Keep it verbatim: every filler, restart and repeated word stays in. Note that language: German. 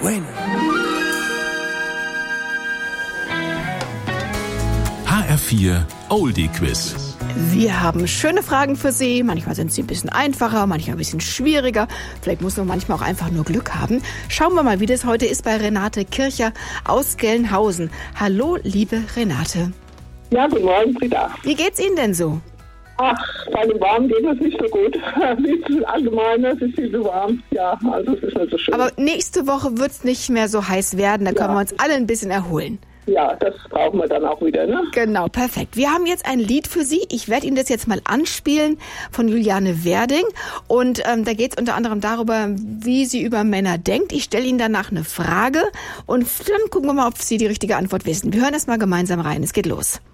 H R vier Oldie Quiz. Wir haben schöne Fragen für Sie. Manchmal sind sie ein bisschen einfacher, manchmal ein bisschen schwieriger. Vielleicht muss man manchmal auch einfach nur Glück haben. Schauen wir mal, wie das heute ist bei Renate Kircher aus Gelnhausen. Hallo, liebe Renate. Ja, guten Morgen, Frieda. Wie geht's Ihnen denn so? Ach, bei dem Warmen geht es nicht so gut. Nicht allgemein, es ist viel zu warm. Ja, also es ist nicht so schön. Aber nächste Woche wird's nicht mehr so heiß werden. Da können Ja. wir uns alle ein bisschen erholen. Ja, das brauchen wir dann auch wieder, ne? Genau, perfekt. Wir haben jetzt ein Lied für Sie. Ich werde Ihnen das jetzt mal anspielen von Juliane Werding. Und ähm, da geht es unter anderem darüber, wie sie über Männer denkt. Ich stelle Ihnen danach eine Frage und dann gucken wir mal, ob Sie die richtige Antwort wissen. Wir hören erst mal gemeinsam rein. Es geht los.